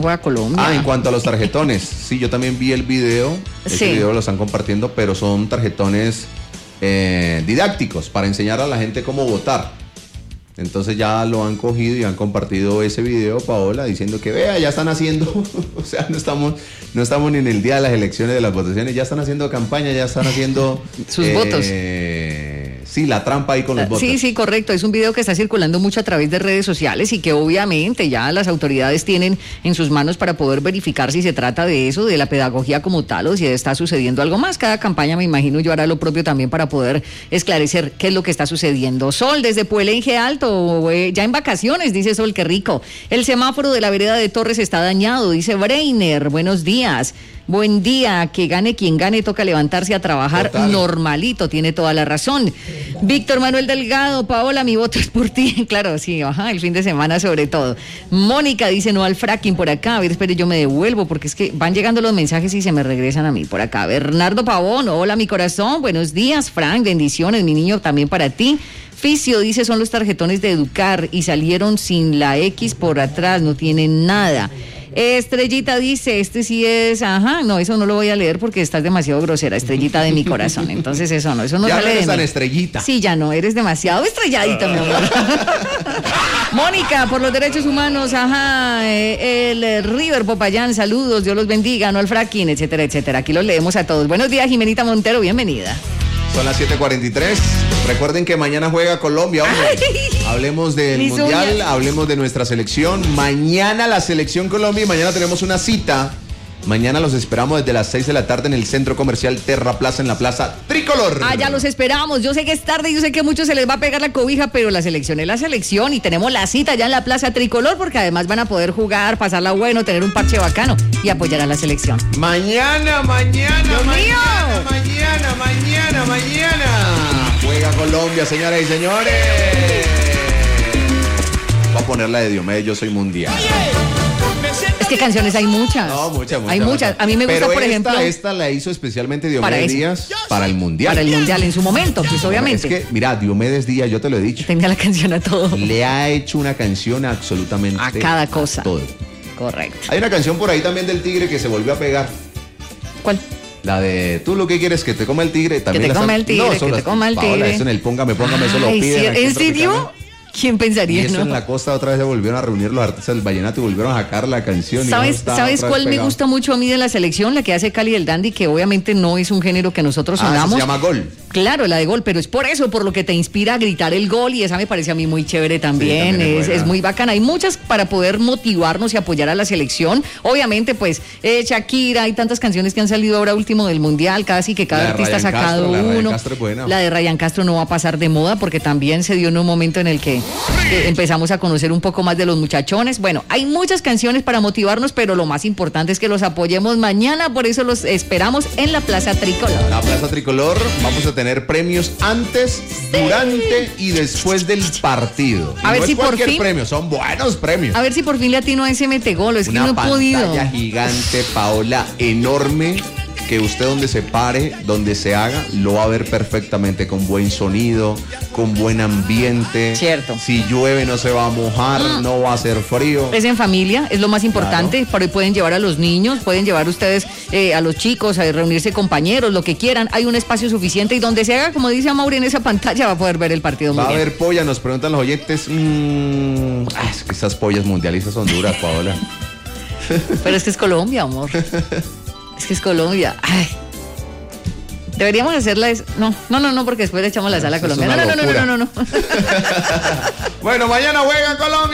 juega Colombia. En cuanto a los tarjetones, sí, yo también vi el video. Ese video lo están compartiendo, pero son tarjetones didácticos para enseñar a la gente cómo votar. Entonces ya lo han cogido y han compartido ese video, Paola, diciendo que vea, ya están haciendo, o sea, no estamos ni en el día de las elecciones, de las votaciones, ya están haciendo campaña, ya están haciendo sus votos. Sí, la trampa ahí con los votos. Sí, correcto. Es un video que está circulando mucho a través de redes sociales y que obviamente ya las autoridades tienen en sus manos para poder verificar si se trata de eso, de la pedagogía como tal, o si está sucediendo algo más. Cada campaña, me imagino yo, hará lo propio también para poder esclarecer qué es lo que está sucediendo. Sol, desde Puelenje Alto, ya en vacaciones, dice Sol, qué rico. El semáforo de la vereda de Torres está dañado, dice Breiner. Buenos días. Buen día, que gane quien gane, toca levantarse a trabajar. Total. Normalito, tiene toda la razón. Víctor Manuel Delgado, Paola, mi voto es por ti. Claro, sí, el fin de semana sobre todo. Mónica dice no al fracking por acá. A ver, espere, yo me devuelvo porque es que van llegando los mensajes y se me regresan a mí por acá. Bernardo Pavón, hola mi corazón, buenos días. Frank, bendiciones, mi niño, también para ti. Ficio dice son los tarjetones de Educar y salieron sin la X por atrás, no tienen nada. Estrellita dice, este sí es, no, eso no lo voy a leer porque estás demasiado grosera, Estrellita de mi corazón, entonces eso no ya sale de mí. Estrellita. Sí, ya no, eres demasiado estrelladita, mi amor. Mónica, por los derechos humanos, el River Popayán, saludos, Dios los bendiga, no al fracking, etcétera, etcétera, aquí los leemos a todos. Buenos días, Jimenita Montero, bienvenida. Son las 7:43. Recuerden que mañana juega Colombia, hombre. Hablemos del Mundial, hablemos de nuestra selección. Mañana la selección Colombia y mañana tenemos una cita. Mañana los esperamos desde las 6 de la tarde en el Centro Comercial Terra Plaza, en la Plaza Tricolor. Ya los esperamos. Yo sé que es tarde, yo sé que a muchos se les va a pegar la cobija, pero la selección es la selección y tenemos la cita ya en la Plaza Tricolor porque además van a poder jugar, pasarla bueno, tener un parche bacano y apoyar a la selección. Mañana. Juega Colombia, señoras y señores. Voy a poner la de Diomedes, Yo Soy Mundial. Es que canciones hay muchas. No, muchas. Hay muchas. A mí me gusta, por ejemplo. Esta la hizo especialmente Diomedes Díaz para el Mundial. Para el Mundial en su momento, pues obviamente. Es que, mira, Diomedes Díaz, yo te lo he dicho. Tenga la canción a todo. Le ha hecho una canción absolutamente a cada cosa. A todo. Correcto. Hay una canción por ahí también del Tigre que se volvió a pegar. ¿Cuál? La de tú lo que quieres que te coma el tigre. También que te coma el tigre, no, que te coma el tigre. Paola, eso en el póngame, eso lo piden. ¿En serio? ¿Quién pensaría, y eso, no? En la costa otra vez se volvieron a reunir los artistas del vallenato y volvieron a sacar la canción. ¿Sabes cuál me gusta mucho a mí de la selección? La que hace Cali del Dandy, que obviamente no es un género que nosotros sonamos. Se llama Gol. Claro, la de Gol, pero es por lo que te inspira a gritar el gol y esa me parece a mí muy chévere también. Sí, es muy bacana. Hay muchas para poder motivarnos y apoyar a la selección. Obviamente, pues, Shakira, hay tantas canciones que han salido ahora último del Mundial, casi que cada artista ha sacado uno. La de Ryan Castro no va a pasar de moda porque también se dio en un momento en el que empezamos a conocer un poco más de los muchachones. Bueno, hay muchas canciones para motivarnos, pero lo más importante es que los apoyemos mañana, por eso los esperamos en la Plaza Tricolor. La Plaza Tricolor, vamos a tener premios antes, durante y después del partido. A ver si por fin premio, son buenos premios. A ver si por fin le atino a ese metegol, es que no he podido. Una pantalla gigante, Paola, enorme, que usted donde se pare, donde se haga, lo va a ver perfectamente, con buen sonido, con buen ambiente. Cierto. Si llueve no se va a mojar, no va a hacer frío. Es en familia, es lo más importante. Claro. Por ahí pueden llevar a los niños, pueden llevar ustedes a los chicos, a reunirse compañeros, lo que quieran. Hay un espacio suficiente y donde se haga, como dice Amaury, en esa pantalla va a poder ver el partido mundial. Va a haber polla, nos preguntan los oyentes. Es que esas pollas mundialistas son duras, Paola. Pero es que es Colombia, amor. Es que es Colombia. Ay. Deberíamos hacerla. No, porque después le echamos la sala a Colombia. No. Bueno, mañana juega Colombia.